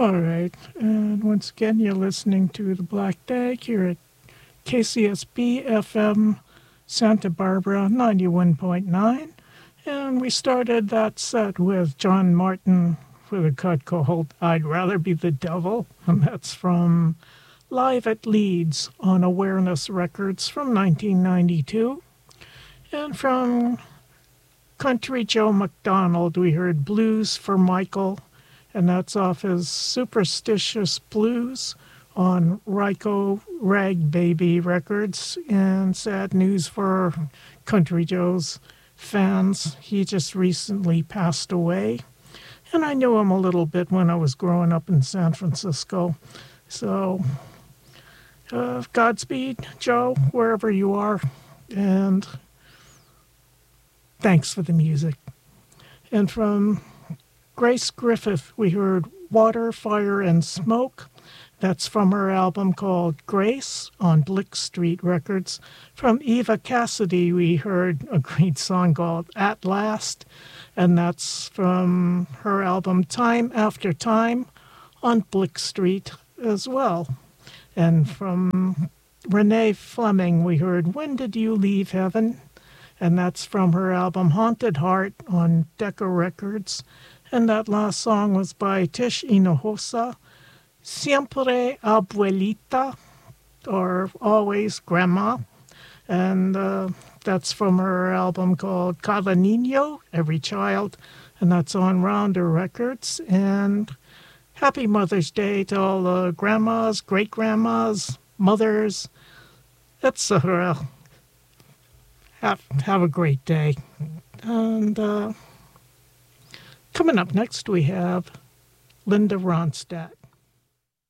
All right, and once again, you're listening to The Black Dag here at KCSB FM Santa Barbara 91.9. And we started that set with John Martin with a cut called I'd Rather Be the Devil, and that's from Live at Leeds on Awareness Records from 1992. And from Country Joe McDonald, we heard Blues for Michael, and that's off his Superstitious Blues on Ryko Rag Baby Records. And sad news for Country Joe's fans, he just recently passed away. And I knew him a little bit when I was growing up in San Francisco. So, Godspeed, Joe, wherever you are. And thanks for the music. And from Grace Griffith, we heard Water, Fire, and Smoke. That's from her album called Grace on Blick Street Records. From Eva Cassidy, we heard a great song called At Last, and that's from her album Time After Time on Blick Street as well. And from Renee Fleming, we heard When Did You Leave Heaven? And that's from her album Haunted Heart on Decca Records. And that last song was by Tish Hinojosa, Siempre Abuelita, or Always Grandma. And that's from her album called Cada Niño, Every Child. And that's on Rounder Records. And happy Mother's Day to all the grandmas, great-grandmas, mothers, etc. Have a great day. And coming up next, we have Linda Ronstadt.